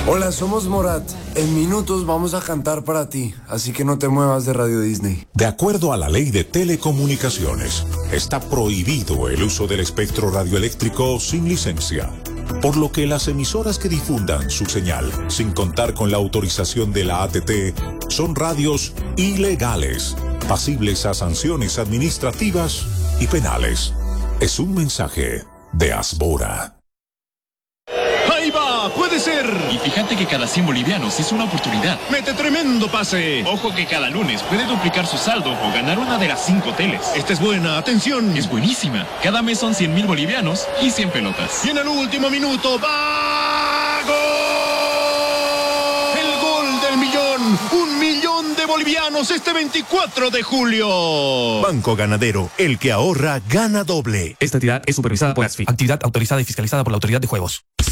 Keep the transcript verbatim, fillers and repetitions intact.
Hola, somos Morat. En minutos vamos a cantar para ti, así que no te muevas de Radio Disney. De acuerdo a la ley de telecomunicaciones, está prohibido el uso del espectro radioeléctrico sin licencia, por lo que las emisoras que difundan su señal sin contar con la autorización de la A T T son radios ilegales, pasibles a sanciones administrativas y penales. Es un mensaje de Asbora. ¡Ahí va! ¡Puede ser! Y fíjate que cada cien bolivianos es una oportunidad. ¡Mete tremendo pase! Ojo que cada lunes puede duplicar su saldo o ganar una de las cinco teles. Esta es buena, atención. Es buenísima. Cada mes son cien mil bolivianos y cien pelotas. Y en el último minuto, ¡va! ¡Gol! ¡El gol del millón! ¡Un millón de bolivianos este veinticuatro de julio! Banco Ganadero, el que ahorra, gana doble. Esta entidad es supervisada por ASFI, actividad autorizada y fiscalizada por la Autoridad de Juegos.